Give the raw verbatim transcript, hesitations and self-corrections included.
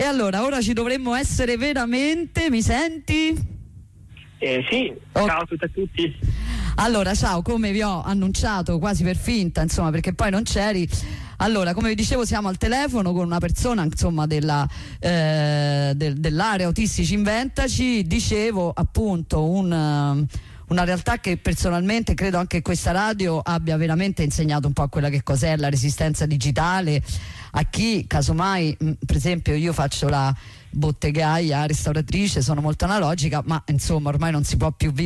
allora, ora ci dovremmo essere veramente, mi senti? Eh, sì, oh. Ciao a tutti e a tutti. Allora, ciao, come vi ho annunciato quasi per finta, insomma, perché poi non c'eri. Allora, come vi dicevo, siamo al telefono con una persona, insomma, della, eh, del, dell'area Autistici Inventaci. Dicevo, appunto, un... una realtà che personalmente credo anche questa radio abbia veramente insegnato un po' quella che cos'è la resistenza digitale a chi casomai, mh, per esempio io faccio la bottegaia, restauratrice, sono molto analogica, ma insomma ormai non si può più vivere